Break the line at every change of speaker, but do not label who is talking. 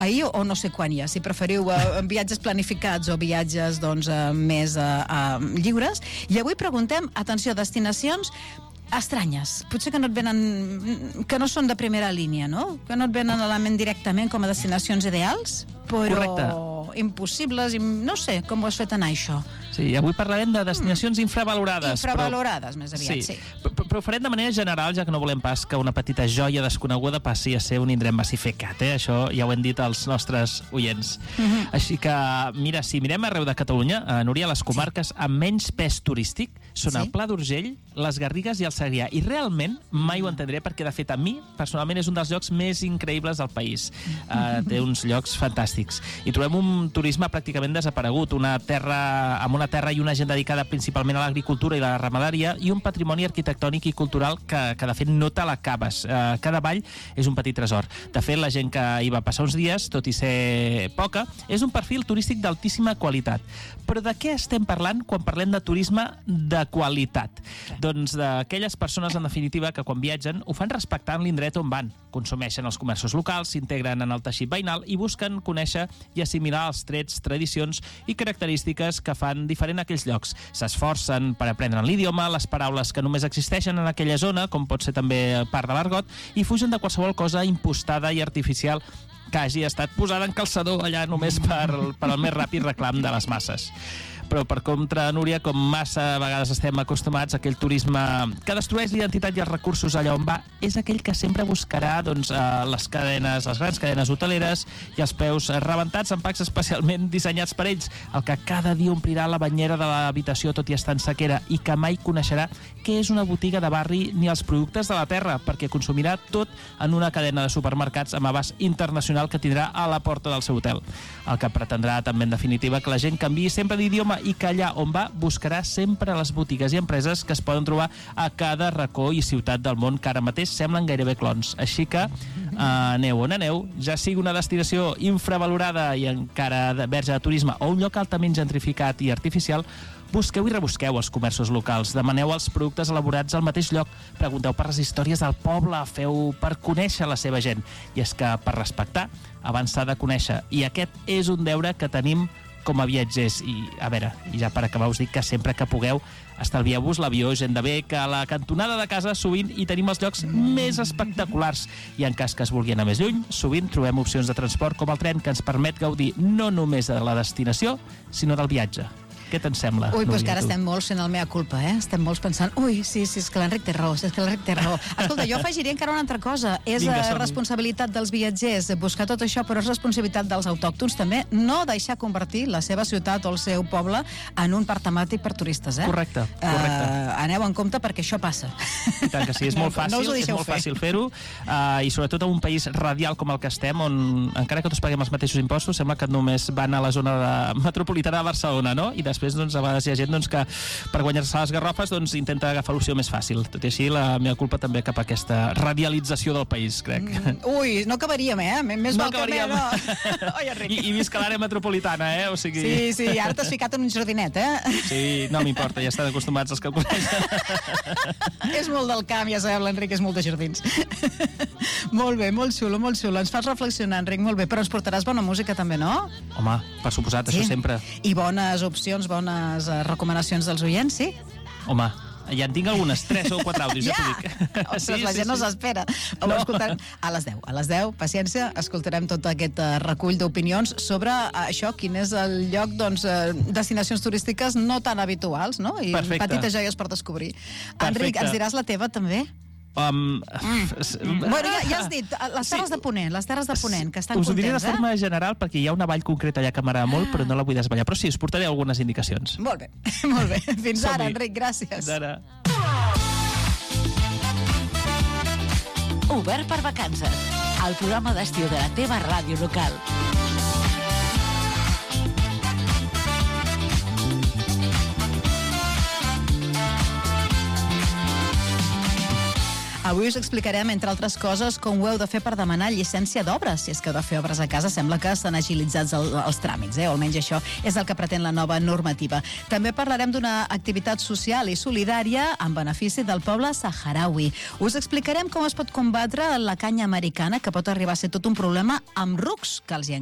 ahir o no sé quan ja, si preferiu viatges planificats o viatges més lliures. I avui preguntem, atenció, destinacions estranyes, potser que no et venen, que no són de primera línia, no? Que no et venen a la ment directament com a destinacions ideals, però impossibles, no sé com ho has fet anar, això.
Sí, avui parlarem de destinacions infravalorades.
Infravalorades, més aviat, sí.
Però ho farem de manera general, ja que no volem pas que una petita joia desconeguda passi a ser un indret massificat, Això ja ho hem dit als nostres oients. Així que, mira, si mirem arreu de Catalunya, Núria, les comarques amb menys pes turístic són el Pla d'Urgell, les Garrigues i el Segrià. I realment mai ho entendré, perquè de fet a mi, personalment, és un dels llocs més increïbles del país. Té uns llocs fantàstics. I trobem un turisme pràcticament desaparegut, amb una terra i una gent dedicada principalment a l'agricultura i la ramaderia, i un patrimoni arquitectònic i cultural que de fet no te l'acabes. Cada vall és un petit tresor. De fet, la gent que hi va passar uns dies, tot i ser poca, és un perfil turístic d'altíssima qualitat. Però de què estem parlant quan parlem de turisme de qualitat? Doncs d'aquelles persones, en definitiva, que quan viatgen ho fan respectant l'indret on van. Consumeixen els comerços locals, s'integren en el teixit veïnal i busquen conèixer i assimilar els trets, tradicions i característiques que fan diferent a aquells llocs. S'esforcen per aprendre l'idioma, les paraules que només existeixen en aquella zona, com pot ser també part de l'argot, i fugen de qualsevol cosa impostada i artificial que hagi estat posada en calçador allà només per al més ràpid reclam de les masses. Però per contra, Núria, com massa vegades estem acostumats, aquell turisme que destrueix l'identitat i els recursos allà on va és aquell que sempre buscarà les grans cadenes hoteleres i els peus rebentats en packs especialment dissenyats per ells, el que cada dia omplirà la banyera de l'habitació tot i estar en sequera i que mai coneixerà què és una botiga de barri ni els productes de la terra, perquè consumirà tot en una cadena de supermercats amb abast internacional que tindrà a la porta del seu hotel. El que pretendrà també, en definitiva, que la gent canviï sempre d'idioma i que allà on va buscarà sempre les botigues i empreses que es poden trobar a cada racó i ciutat del món, que ara mateix semblen gairebé clons. Així que aneu on aneu, ja sigui una destinació infravalorada i encara verge de turisme o un lloc altament gentrificat i artificial, busqueu i rebusqueu els comerços locals, demaneu els productes elaborats al mateix lloc, pregunteu per les històries del poble, feu per conèixer la seva gent. I és que per respectar, abans s'ha de conèixer. I aquest és un deure que tenim com a viatgers. I, a veure, i ja per acabar us dic que sempre que pugueu estalvieu-vos l'avió, gent de bé, que a la cantonada de casa sovint hi tenim els llocs més espectaculars. I en cas que es vulgui anar més lluny, sovint trobem opcions de transport com el tren que ens permet gaudir no només de la destinació, sinó del viatge. Què te'n sembla?
Ui, doncs que ara estem molts fent el mea culpa, Estem molts pensant, sí, és que l'Enric té raó, Escolta, jo afegiria encara una altra cosa. És responsabilitat dels viatgers buscar tot això, però és responsabilitat dels autòctons també no deixar convertir la seva ciutat o el seu poble en un parc temàtic per turistes,
Correcte.
Aneu en compte perquè això passa.
I tant que sí, és molt fàcil fer-ho, i sobretot en un país radial com el que estem, on encara que tots paguem els mateixos impostos, sembla que només van a la zona metropolitana de Barcelona, no? I després a vegades hi ha gent que per guanyar-se les garrofes intenta agafar l'opció més fàcil. Tot i així, la meva culpa també cap a aquesta radialització del país, crec.
Ui, no acabaríem, Més
no
val que no.
Oi, Enric? I visca l'àrea metropolitana, O sigui...
Sí, ara t'has ficat en un jardinet,
Sí, no m'importa, ja estan acostumats els que coneixen.
És molt del camp, ja sabeu, l'Enric és molt de jardins. Molt bé, molt xulo. Ens fas reflexionar, Enric, molt bé. Però ens portaràs bona música també, no?
Home, per suposat, això sempre.
I bones opcions, bones recomanacions dels oients, sí?
Home, ja en tinc algunes, 3 o 4 àudios, ja t'ho dic.
Ostres, la gent no s'espera. A les 10, paciència, escoltarem tot aquest recull d'opinions sobre això, quin és el lloc, destinacions turístiques no tan habituals, no? I petites joies per descobrir. Enric, ens diràs la teva, també? Bueno, ja has dit, les terres de Ponent, que estan contents,
Us ho diré de forma general perquè hi ha una vall concreta allà que m'agrada molt, però no la vull desvetllar. Però sí, us portaré algunes indicacions.
Molt bé. Fins ara, Enric, gràcies.
Fins ara.
Obert per vacances, el programa d'estiu de la teva ràdio local.
Avui us explicarem, entre altres coses, com ho heu de fer per demanar llicència d'obres. Si és que heu de fer obres a casa, sembla que estan agilitzats els tràmits, o almenys això és el que pretén la nova normativa. També parlarem d'una activitat social i solidària en benefici del poble saharaui. Us explicarem com es pot combatre la canya americana, que pot arribar a ser tot un problema amb rucs que els hi